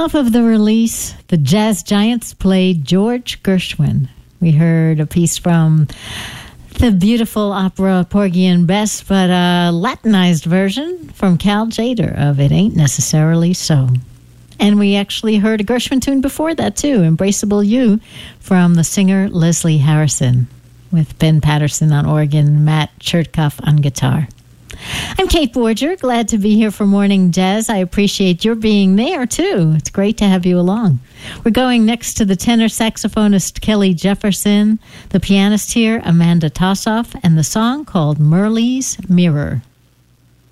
Off of the release, the Jazz Giants played George Gershwin. We heard a piece from the beautiful opera Porgy and Bess, but a Latinized version from Cal Tjader of It Ain't Necessarily So. And we actually heard a Gershwin tune before that, too, Embraceable You, from the singer Leslie Harrison, with Ben Patterson on organ, Matt Chertkoff on guitar. I'm Kate Borger, glad to be here for Morning Jazz. I appreciate your being there, too. It's great to have you along. We're going next to the tenor saxophonist Kelly Jefferson, the pianist here, Amanda Tossoff, and the song called Merle's Mirror.